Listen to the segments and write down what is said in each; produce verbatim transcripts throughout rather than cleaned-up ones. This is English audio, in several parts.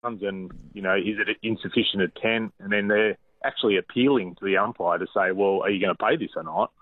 and, you know, is it insufficient at ten? And then they're actually appealing to the umpire to say, well, are you going to pay this or not?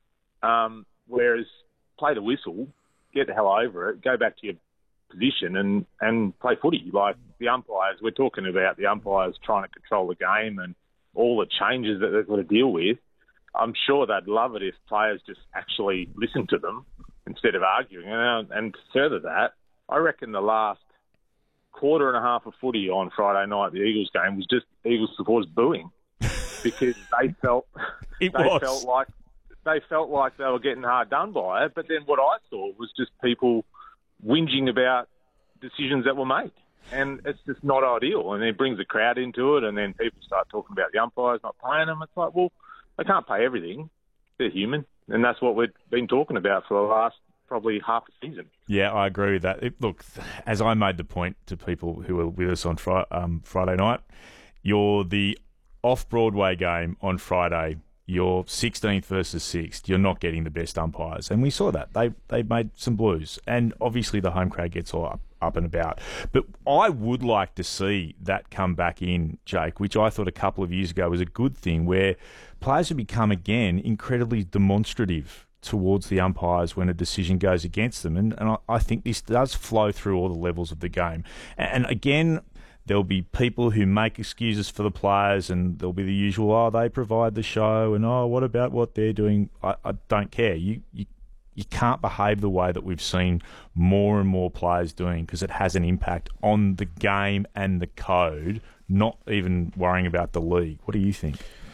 Um, whereas play the whistle, get the hell over it, go back to your position and, and play footy. Like the umpires, we're talking about the umpires trying to control the game and all the changes that they've got to deal with. I'm sure they'd love it if players just actually listen to them instead of arguing. And, and further that, I reckon the last quarter and a half of footy on Friday night, the Eagles game, was just Eagles supporters booing because they felt it they was. felt like they felt like they were getting hard done by it. But then what I saw was just people whinging about decisions that were made. And it's just not ideal. And it brings the crowd into it, and then people start talking about the umpires not paying them. It's like, well, they can't pay everything. They're human. And that's what we've been talking about for the last probably half a season. Yeah, I agree with that. It, look, as I made the point to people who were with us on fri- um, Friday night, you're the off-Broadway game on Friday. You're sixteenth versus sixth. You're not getting the best umpires. And we saw that. They they made some blues. And obviously the home crowd gets all up, up and about. But I would like to see that come back in, Jake, which I thought a couple of years ago was a good thing, where players have become, again, incredibly demonstrative towards the umpires when a decision goes against them. And, and I, I think this does flow through all the levels of the game. And, and again, there'll be people who make excuses for the players, and there'll be the usual, oh, they provide the show, and, oh, what about what they're doing? I, I don't care. You, you you can't behave the way that we've seen more and more players doing, because it has an impact on the game and the code, not even worrying about the league. What do you think?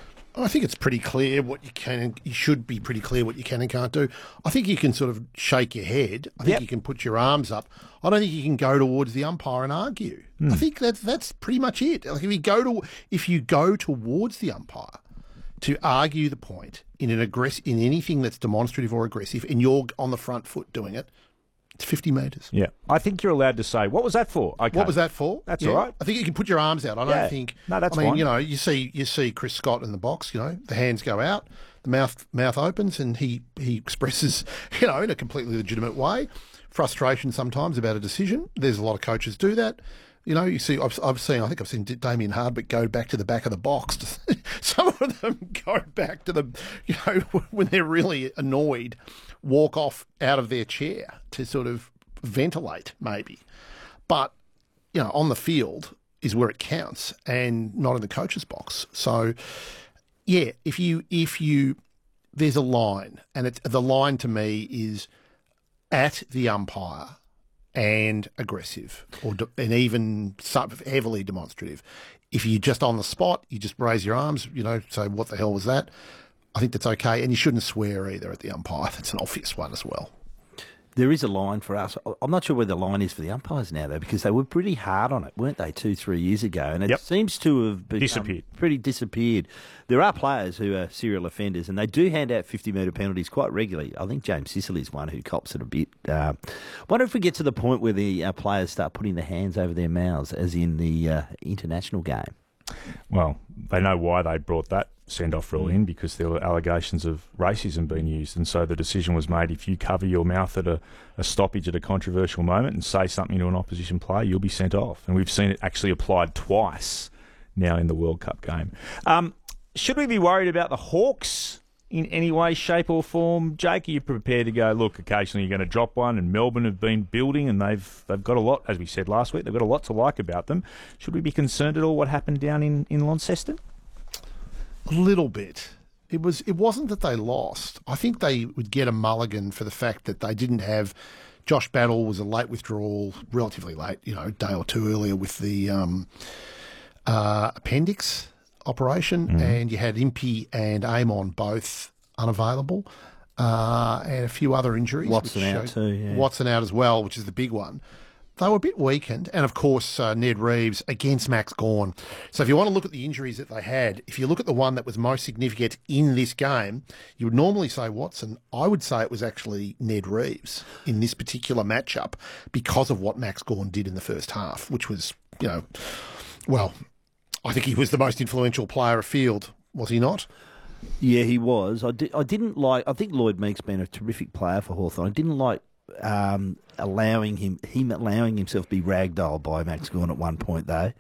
I think it's pretty clear what you can and you should be pretty clear what you can and can't do. I think you can sort of shake your head. I think Yep. you can put your arms up. I don't think you can go towards the umpire and argue. Hmm. I think that's that's pretty much it. Like if you go to if you go towards the umpire to argue the point in an aggress in anything that's demonstrative or aggressive, and you're on the front foot doing it, it's fifty metres. Yeah. I think you're allowed to say, what was that for? Okay. What was that for? That's Yeah. all right. I think you can put your arms out. I don't Yeah. think. No, that's I mean, fine. you know, you see, you see Chris Scott in the box. You know, the hands go out, the mouth mouth opens, and he he expresses, you know, in a completely legitimate way, frustration sometimes about a decision. There's a lot of coaches do that. You know, you see, I've, I've seen, I think I've seen Damien Hardwick go back to the back of the box. Some of them go back to the, you know, when they're really annoyed, walk off out of their chair to sort of ventilate, maybe. But, you know, on the field is where it counts, and not in the coach's box. So, yeah, if you, if you, there's a line, and it, the line to me is at the umpire and aggressive, or de- and even sort of heavily demonstrative. If you're just on the spot, you just raise your arms, you know, say, what the hell was that? I think that's okay. And you shouldn't swear either at the umpire. That's an obvious one as well. There is a line for us. I'm not sure where the line is for the umpires now, though, because they were pretty hard on it, weren't they, two, three years ago? And it Yep. seems to have become Disappeared. pretty disappeared. There are players who are serial offenders, and they do hand out fifty-metre penalties quite regularly. I think James Sicily's one who cops it a bit. Uh, wonder if we get to the point where the uh, players start putting their hands over their mouths, as in the uh, international game. Well, they know why they brought that send-off rule in, because there were allegations of racism being used, and so the decision was made, if you cover your mouth at a, a stoppage at a controversial moment and say something to an opposition player, you'll be sent off. And we've seen it actually applied twice now in the World Cup game. Um, should we be worried about the Hawks in any way, shape or form? Jake, are you prepared to go, look, occasionally you're going to drop one, and Melbourne have been building and they've they've got a lot, as we said last week, they've got a lot to like about them. Should we be concerned at all what happened down in, in Launceston? A little bit. It was. It wasn't that they lost. I think they would get a mulligan for the fact that they didn't have. Josh Battle was a late withdrawal, relatively late, you know, a day or two earlier with the um, uh, appendix operation, mm. and you had Impey and Amon both unavailable, uh, and a few other injuries. Watson out too. Yeah. Watson out as well, which is the big one. They were a bit weakened, and of course uh, Ned Reeves against Max Gawn. So if you want to look at the injuries that they had, if you look at the one that was most significant in this game, you would normally say Watson. I would say it was actually Ned Reeves in this particular matchup because of what Max Gawn did in the first half, which was, you know, well, I think he was the most influential player afield, was he not? Yeah, he was. I, di- I didn't like. I think Lloyd Meek's been a terrific player for Hawthorn. I didn't like um, allowing him him allowing himself to be ragdolled by Max Gawn at one point, though.